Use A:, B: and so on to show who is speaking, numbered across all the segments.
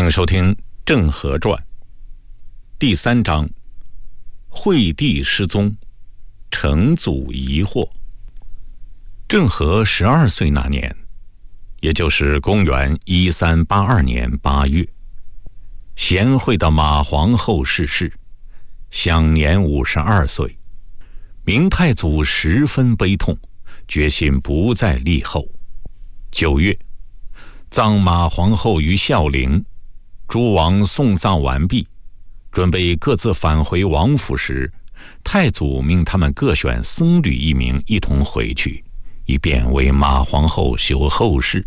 A: 迎收听《郑和传》第3章：惠帝失踪，成祖疑惑。郑和12岁那年，也就是公元1382年8月，贤惠的马皇后逝世，享年52岁。明太祖十分悲痛，决心不再立后。9月，葬马皇后于孝陵。诸王送葬完毕，准备各自返回王府时，太祖命他们各选僧侣1名一同回去，以便为马皇后修后事。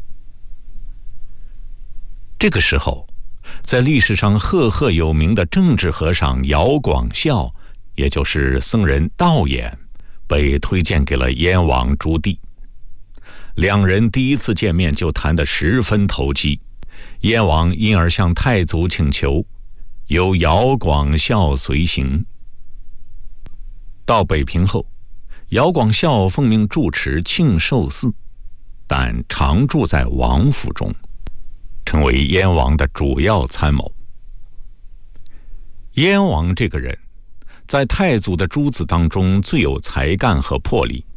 A: 这个时候，在历史上赫赫有名的政治和尚姚广孝，也就是僧人道衍，被推荐给了燕王朱棣。两人第一次见面就谈得十分投机，燕王因而向太祖请求，由姚广孝随行。到北平后，姚广孝奉命住持庆寿寺，但常住在王府中，成为燕王的主要参谋。燕王这个人，在太祖的诸子当中最有才干和魄力，